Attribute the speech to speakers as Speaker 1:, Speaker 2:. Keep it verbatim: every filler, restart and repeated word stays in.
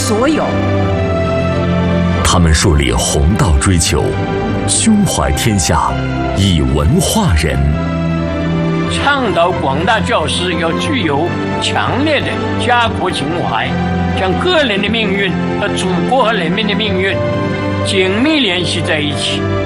Speaker 1: 所有。
Speaker 2: 他们树立弘道追求，胸怀天下，以文化人。
Speaker 3: 倡导广大教师要具有强烈的家国情怀，将个人的命运和祖国和人民的命运紧密联系在一起。